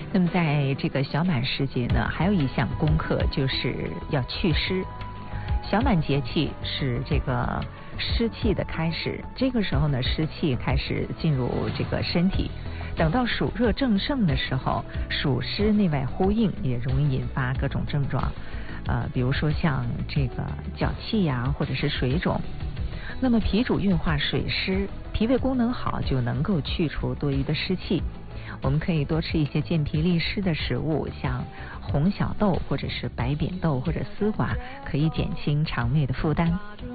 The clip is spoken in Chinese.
那么在这个小满时节呢，还有一项功课就是要祛湿。小满节气是这个湿气的开始，这个时候呢，湿气开始进入这个身体。等到暑热正盛的时候，暑湿内外呼应，也容易引发各种症状，比如说像这个脚气呀，或者是水肿。那么脾主运化水湿，脾胃功能好，就能够去除多余的湿气。我们可以多吃一些健脾利湿的食物，像红小豆或者是白扁豆或者丝瓜，可以减轻肠胃的负担。